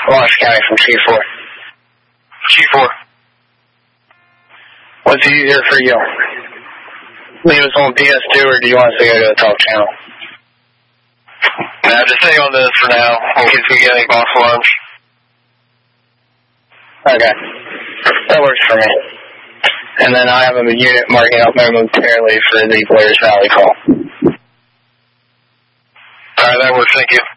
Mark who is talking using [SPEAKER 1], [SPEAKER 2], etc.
[SPEAKER 1] Wash County from G4.
[SPEAKER 2] G4.
[SPEAKER 1] What's easier for you? Leave us on PS2, or do you want us to go to the talk channel?
[SPEAKER 2] Nah, just stay on this for now, in case we get any box lunch.
[SPEAKER 1] Okay. That works for me. And then I have a unit marking up momentarily for the Blair's Valley call.
[SPEAKER 2] Alright, that works, thank you.